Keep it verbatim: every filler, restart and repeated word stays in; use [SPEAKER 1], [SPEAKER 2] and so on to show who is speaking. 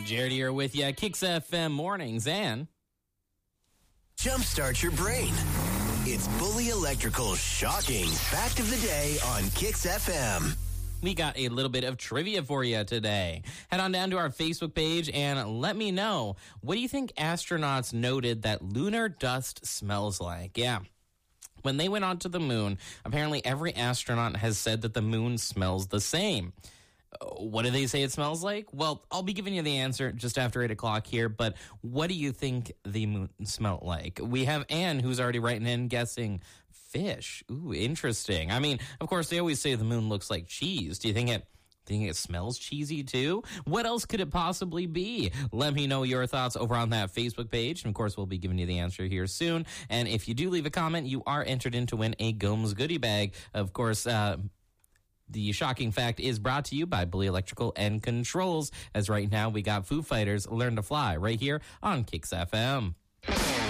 [SPEAKER 1] Jared here with you, Kicks F M Mornings, and
[SPEAKER 2] jumpstart your brain. It's Bully Electrical's shocking fact of the day on Kicks F M.
[SPEAKER 1] we got a little bit of trivia for you today. Head on down to our Facebook page and let me know, what do you think astronauts noted that lunar dust smells like? Yeah. When they went onto the moon, apparently every astronaut has said that the moon smells the same. What do they say it smells like? Well, I'll be giving you the answer just after eight o'clock here, but what do you think the moon smelled like? We have Anne, who's already writing in, guessing fish. Ooh, interesting. I mean, of course, they always say the moon looks like cheese. Do you think it think it smells cheesy too? What else could it possibly be? Let me know your thoughts over on that Facebook page. And of course, we'll be giving you the answer here soon. And if you do leave a comment, you are entered in to win a Gomes goodie bag. Of course, uh, the shocking fact is brought to you by Bully Electrical and Controls. As right now, we got Foo Fighters, Learn to Fly, right here on Kicks F M.